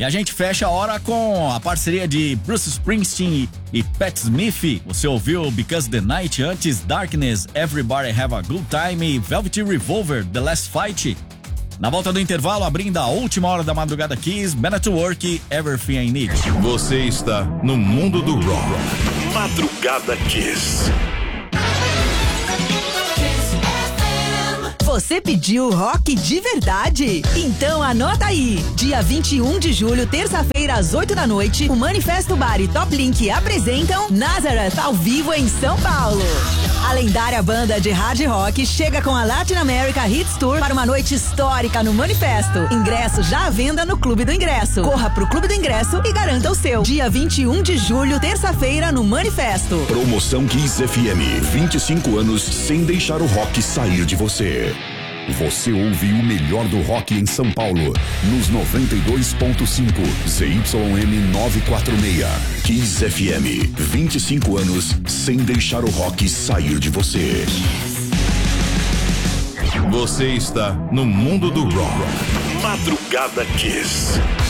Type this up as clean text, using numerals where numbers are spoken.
E a gente fecha a hora com a parceria de Bruce Springsteen e Pat Smith. Você ouviu Because the Night, antes Darkness, Everybody Have a Good Time, Velvet Revolver, The Last Fight. Na volta do intervalo, abrindo a última hora da Madrugada Kiss, Man at Work, Everything I Need. Você está no mundo do rock. Madrugada Kiss. Você pediu rock de verdade? Então anota aí. Dia 21 de julho, terça-feira, às 8 da noite, o Manifesto Bar e Top Link apresentam Nazareth ao vivo em São Paulo. A lendária banda de hard rock chega com a Latin America Hits Tour para uma noite histórica no Manifesto. Ingresso já à venda no Clube do Ingresso. Corra pro Clube do Ingresso e garanta o seu. Dia 21 de julho, terça-feira, no Manifesto. Promoção Kiss FM. 25 anos sem deixar o rock sair de você. Você ouve o melhor do rock em São Paulo, nos 92.5 ZYM 946. Kiss FM, 25 anos sem deixar o rock sair de você. Você está no mundo do rock. Madrugada Kiss.